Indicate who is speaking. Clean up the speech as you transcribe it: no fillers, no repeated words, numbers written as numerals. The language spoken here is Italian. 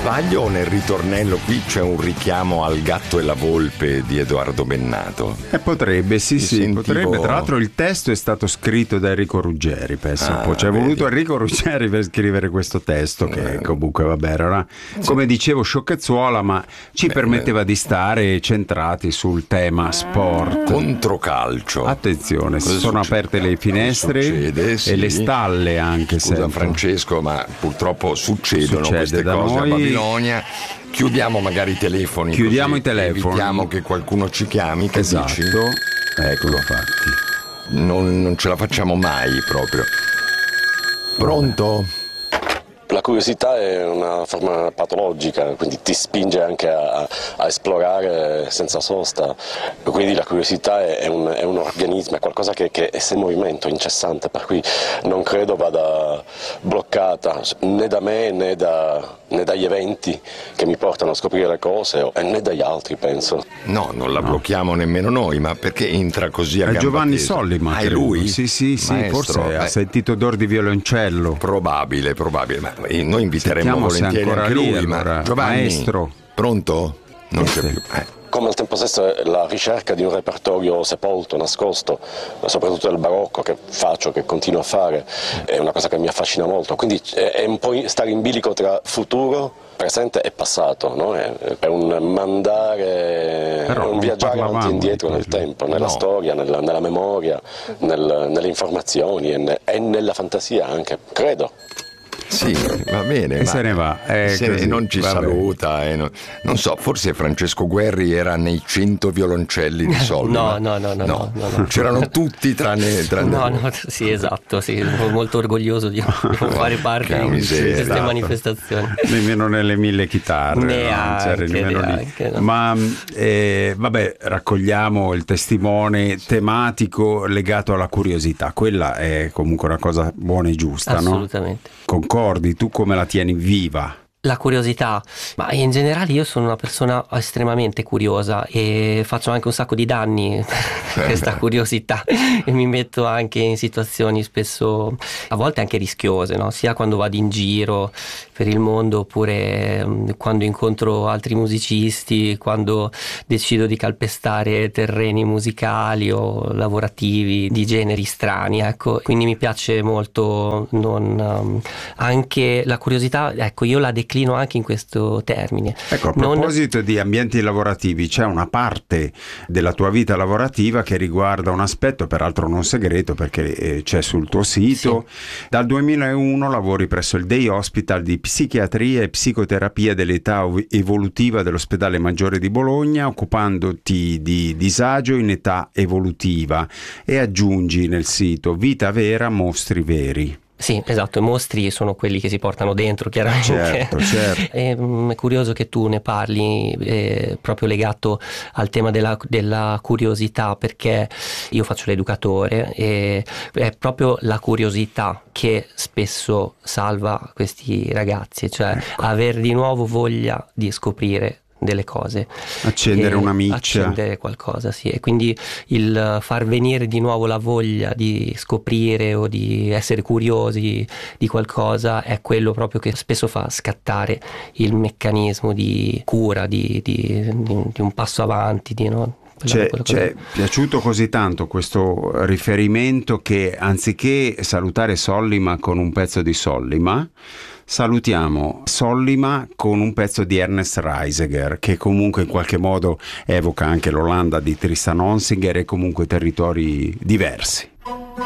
Speaker 1: sbaglio o nel ritornello qui c'è un richiamo al Gatto e la Volpe di Edoardo Bennato?
Speaker 2: Potrebbe, sì,
Speaker 1: sentivo...
Speaker 2: potrebbe. Tra l'altro il testo è stato scritto da Enrico Ruggeri, penso un po'. C'è voluto Enrico Ruggeri per scrivere questo testo, che comunque vabbè era, come dicevo, sciocchezzuola, ma ci permetteva di stare centrati sul tema sport.
Speaker 1: Controcalcio.
Speaker 2: Attenzione, si sono aperte le finestre e le stalle anche.
Speaker 1: Scusa Francesco, ma purtroppo succedono queste
Speaker 2: da
Speaker 1: cose
Speaker 2: noi.
Speaker 1: A Babilonia. Chiudiamo magari i telefoni.
Speaker 2: Chiudiamo i telefoni.
Speaker 1: Evitiamo che qualcuno ci chiami. Che
Speaker 2: esatto.
Speaker 1: dici?
Speaker 2: Eccolo fatti.
Speaker 1: Non ce la facciamo mai proprio. Pronto?
Speaker 3: La curiosità è una forma patologica, quindi ti spinge anche a esplorare senza sosta, quindi la curiosità è un organismo, è qualcosa che è in movimento, incessante, per cui non credo vada bloccata né da me né dagli eventi che mi portano a scoprire le cose né dagli altri, penso.
Speaker 1: No, non la blocchiamo nemmeno noi, ma perché entra così a gamba
Speaker 2: Giovanni
Speaker 1: tesa?
Speaker 2: Sollima.
Speaker 1: È lui?
Speaker 2: Sì,
Speaker 1: Maestro,
Speaker 2: forse ha sentito odor di violoncello.
Speaker 1: Probabile, ma noi inviteremo
Speaker 2: Sentiamo
Speaker 1: volentieri anche
Speaker 2: lì,
Speaker 1: lui,
Speaker 2: allora.
Speaker 1: ma Giovanni,
Speaker 2: Maestro.
Speaker 1: Pronto? Non c'è più.
Speaker 3: Come al tempo stesso è la ricerca di un repertorio sepolto, nascosto, soprattutto del barocco, che faccio, che continuo a fare, è una cosa che mi affascina molto, quindi è un po' stare in bilico tra futuro, presente e passato, no? È un mandare, un viaggiare avanti e indietro nel tempo, nella storia, nella memoria, nelle informazioni e nella fantasia anche, credo.
Speaker 1: Sì, va bene.
Speaker 2: E se ne va.
Speaker 1: Non ci saluta. Non so, forse Francesco Guerri era nei 100 violoncelli di Sollima.
Speaker 3: No.
Speaker 1: C'erano tutti tranne
Speaker 3: No, sì, esatto, sì. Sono molto orgoglioso di fare parte di queste manifestazioni.
Speaker 2: Nemmeno nelle 1000 chitarre.
Speaker 3: Neanche.
Speaker 2: Ma vabbè, raccogliamo il testimone tematico legato alla curiosità. Quella è comunque una cosa buona e giusta,
Speaker 3: assolutamente.
Speaker 2: No? Concordi? Tu come la tieni viva?
Speaker 3: La curiosità, ma in generale io sono una persona estremamente curiosa e faccio anche un sacco di danni per questa curiosità e mi metto anche in situazioni spesso a volte anche rischiose, no? Sia quando vado in giro per il mondo oppure quando incontro altri musicisti, quando decido di calpestare terreni musicali o lavorativi di generi strani, ecco. Quindi mi piace molto anche la curiosità, ecco, io la declino anche in questo termine.
Speaker 2: Ecco, a proposito di ambienti lavorativi, c'è una parte della tua vita lavorativa che riguarda un aspetto, peraltro non segreto perché c'è sul tuo sito. Sì. Dal 2001 lavori presso il Day Hospital di Psichiatria e Psicoterapia dell'età evolutiva dell'Ospedale Maggiore di Bologna, occupandoti di disagio in età evolutiva, e aggiungi nel sito Vita vera, mostri veri.
Speaker 3: Sì, esatto, i mostri sono quelli che si portano dentro, chiaramente.
Speaker 2: Certo.
Speaker 3: È curioso che tu ne parli proprio legato al tema della curiosità, perché io faccio l'educatore e è proprio la curiosità che spesso salva questi ragazzi, cioè aver di nuovo voglia di scoprire delle cose,
Speaker 2: accendere una miccia,
Speaker 3: accendere qualcosa, sì. E quindi il far venire di nuovo la voglia di scoprire o di essere curiosi di qualcosa è quello proprio che spesso fa scattare il meccanismo di cura, di un passo avanti, no?
Speaker 2: Ci è piaciuto così tanto questo riferimento che anziché salutare Sollima con un pezzo di Sollima, salutiamo Sollima con un pezzo di Ernest Reisiger, che comunque in qualche modo evoca anche l'Olanda di Tristan Onsinger e comunque territori diversi.